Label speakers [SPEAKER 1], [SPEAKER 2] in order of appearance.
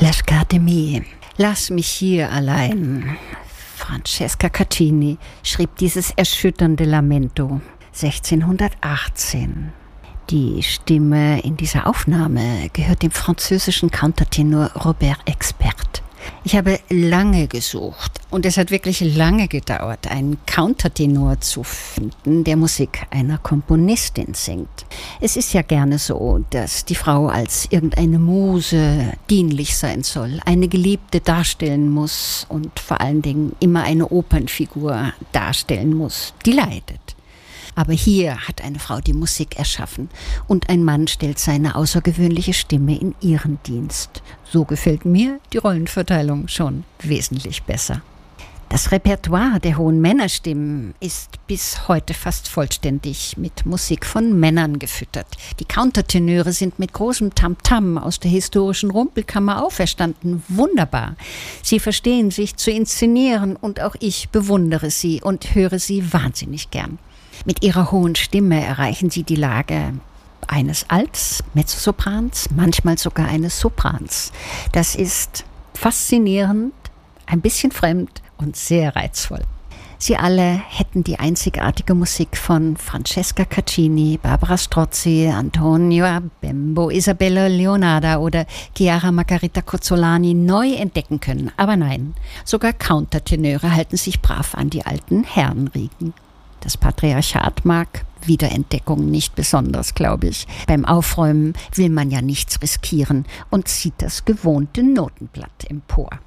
[SPEAKER 1] L'Académie. Lass mich hier allein. Francesca Caccini schrieb dieses erschütternde Lamento 1618. Die Stimme in dieser Aufnahme gehört dem französischen Countertenor Robert Expert. Ich habe lange gesucht und es hat wirklich lange gedauert, einen Countertenor zu finden, der Musik einer Komponistin singt. Es ist ja gerne so, dass die Frau als irgendeine Muse dienlich sein soll, eine Geliebte darstellen muss und vor allen Dingen immer eine Opernfigur darstellen muss, die leidet. Aber hier hat eine Frau die Musik erschaffen und ein Mann stellt seine außergewöhnliche Stimme in ihren Dienst. So gefällt mir die Rollenverteilung schon wesentlich besser. Das Repertoire der hohen Männerstimmen ist bis heute fast vollständig mit Musik von Männern gefüttert. Die Countertenöre sind mit großem Tamtam aus der historischen Rumpelkammer auferstanden. Wunderbar. Sie verstehen sich zu inszenieren und auch ich bewundere sie und höre sie wahnsinnig gern. Mit ihrer hohen Stimme erreichen sie die Lage eines Alts, Mezzosoprans, manchmal sogar eines Soprans. Das ist faszinierend, ein bisschen fremd und sehr reizvoll. Sie alle hätten die einzigartige Musik von Francesca Caccini, Barbara Strozzi, Antonio Abembo, Isabella Leonarda oder Chiara Margherita Cozzolani neu entdecken können. Aber nein, sogar Countertenöre halten sich brav an die alten Herrenriegen. Das Patriarchat mag Wiederentdeckung nicht besonders, glaube ich. Beim Aufräumen will man ja nichts riskieren und zieht das gewohnte Notenblatt empor.